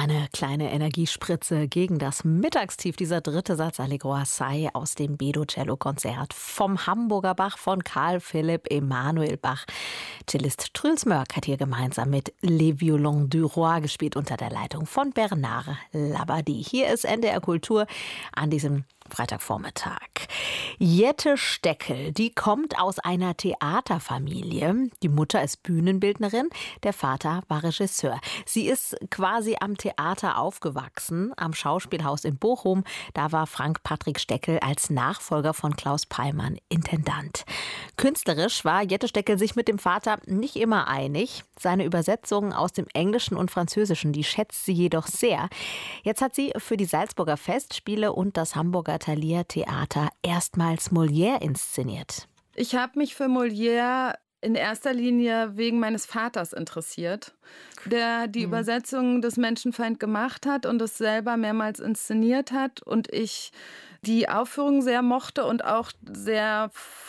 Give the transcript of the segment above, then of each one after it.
Eine kleine Energiespritze gegen das Mittagstief. Dieser dritte Satz Allegro assai aus dem Bedo-Cello-Konzert vom Hamburger Bach von Carl Philipp Emanuel Bach. Cellist Truls Mörk hat hier gemeinsam mit Les Violons du Roi gespielt unter der Leitung von Bernard Labadie. Hier ist NDR Kultur an diesem Freitagvormittag. Jette Steckel, die kommt aus einer Theaterfamilie. Die Mutter ist Bühnenbildnerin, der Vater war Regisseur. Sie ist quasi am Theater aufgewachsen, am Schauspielhaus in Bochum. Da war Frank Patrick Steckel als Nachfolger von Klaus Pallmann Intendant. Künstlerisch war Jette Steckel sich mit dem Vater nicht immer einig. Seine Übersetzungen aus dem Englischen und Französischen, die schätzt sie jedoch sehr. Jetzt hat sie für die Salzburger Festspiele und das Hamburger Thalia Theater erstmals Molière inszeniert. Ich habe mich für Molière in erster Linie wegen meines Vaters interessiert, der die Übersetzung des Menschenfeind gemacht hat und es selber mehrmals inszeniert hat. Und ich die Aufführung sehr mochte und auch sehr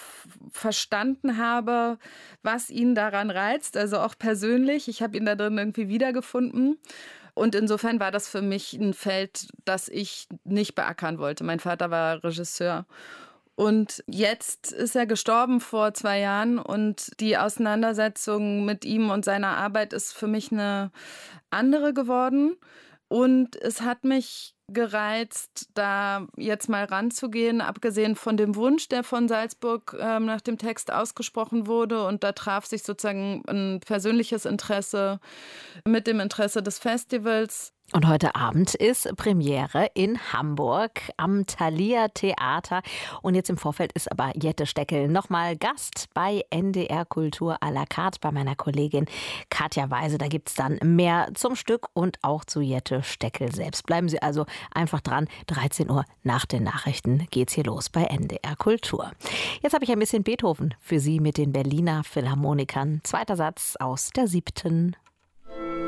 verstanden habe, was ihn daran reizt, also auch persönlich. Ich habe ihn da drin irgendwie wiedergefunden. Und insofern war das für mich ein Feld, das ich nicht beackern wollte. Mein Vater war Regisseur. Und jetzt ist er gestorben vor 2 Jahren und die Auseinandersetzung mit ihm und seiner Arbeit ist für mich eine andere geworden. Und es hat mich gereizt, da jetzt mal ranzugehen, abgesehen von dem Wunsch, der von Salzburg nach dem Text ausgesprochen wurde. Und da traf sich sozusagen ein persönliches Interesse mit dem Interesse des Festivals. Und heute Abend ist Premiere in Hamburg am Thalia Theater. Und jetzt im Vorfeld ist aber Jette Steckel nochmal Gast bei NDR Kultur à la carte bei meiner Kollegin Katja Weise. Da gibt es dann mehr zum Stück und auch zu Jette Steckel selbst. Bleiben Sie also einfach dran. 13 Uhr nach den Nachrichten geht's hier los bei NDR Kultur. Jetzt habe ich ein bisschen Beethoven für Sie mit den Berliner Philharmonikern. Zweiter Satz aus der 7.